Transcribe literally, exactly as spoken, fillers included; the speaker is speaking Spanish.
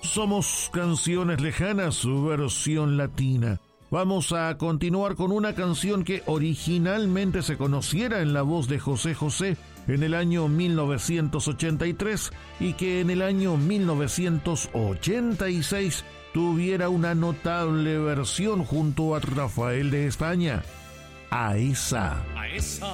Somos Canciones Lejanas, su versión latina. Vamos a continuar con una canción que originalmente se conociera en la voz de José José en el año mil novecientos ochenta y tres y que en el año mil novecientos ochenta y seis tuviera una notable versión junto a Rafael de España. A esa. A esa.